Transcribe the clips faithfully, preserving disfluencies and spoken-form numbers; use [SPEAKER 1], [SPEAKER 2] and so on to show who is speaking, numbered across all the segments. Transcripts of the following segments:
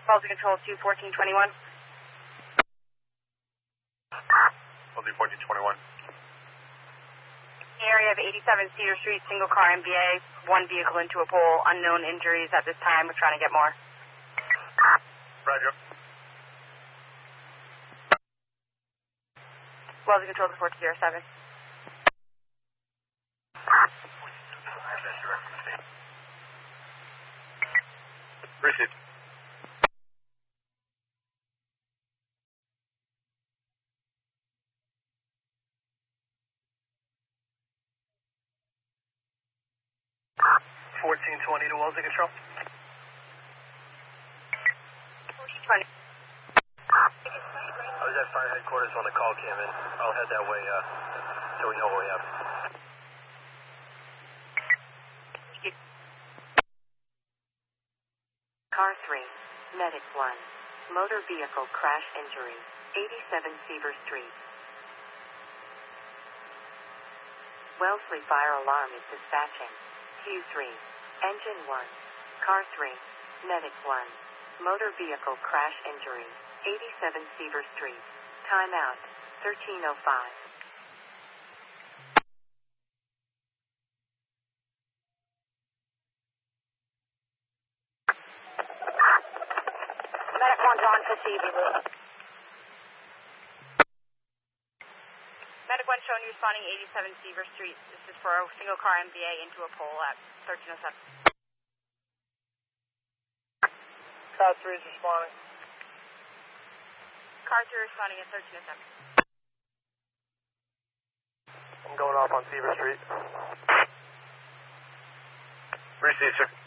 [SPEAKER 1] Quality Control two fourteen twenty-one.
[SPEAKER 2] Quality fourteen twenty-one.
[SPEAKER 1] Area of eighty-seven Cedar Street, single car M B A, one vehicle into a pole, unknown injuries at this time. We're trying to get more.
[SPEAKER 2] Roger.
[SPEAKER 1] Quality Control to four two zero seven.
[SPEAKER 2] Received. fourteen twenty to Wellesley Control.
[SPEAKER 1] fourteen twenty.
[SPEAKER 2] I was at fire headquarters when the call came in. I'll head that way uh, so we know what we have.
[SPEAKER 3] Car three, Medic one, motor vehicle crash injury, eighty-seven Seaver Street. Wellesley fire alarm is dispatching. Q three, engine one, car three, Medic one, motor vehicle crash injury, eighty-seven Seaver Street. Timeout, thirteen oh five.
[SPEAKER 1] Medic one's on for C B. Medic one showing you responding eighty-seven Seaver Street. This is for a single car M B A into a pole at thirteen oh seven.
[SPEAKER 2] Car three is responding.
[SPEAKER 1] Car three responding at thirteen oh seven.
[SPEAKER 2] I'm going off on Seaver Street. Received, sir.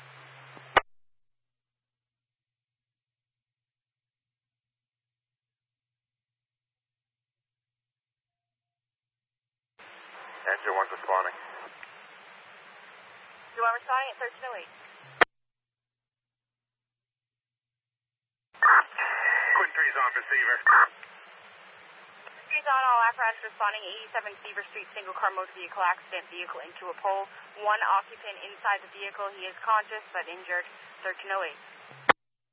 [SPEAKER 2] Engine one's responding.
[SPEAKER 1] You are responding at thirteen oh eight.
[SPEAKER 2] Quinn three's on for Seaver.
[SPEAKER 1] Streets on, all apparatus responding eighty-seven Seaver Street, single car motor vehicle accident, vehicle into a pole. One occupant inside the vehicle. He is conscious but injured. thirteen oh eight.